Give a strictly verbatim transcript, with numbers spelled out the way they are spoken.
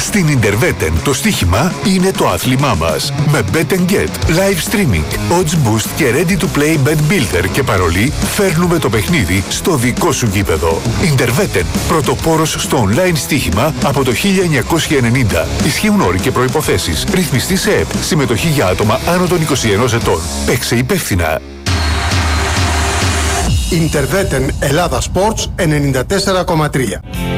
Στην Ιντερβέτεν το στοίχημα είναι το άθλημά μας. Με Bet and Get, live streaming, odds boost και ready to play bet builder και παρολί φέρνουμε το παιχνίδι στο δικό σου γήπεδο. Ιντερβέτεν, πρωτοπόρος στο online στοίχημα από το χίλια εννιακόσια ενενήντα. Ισχύουν όροι και προϋποθέσεις. Ρυθμιστή σε ΕΠ. Συμμετοχή για άτομα άνω των είκοσι ενός ετών. Παίξε υπεύθυνα. Ιντερβέτεν Ελλάδα Sports ενενήντα τέσσερα κόμμα τρία.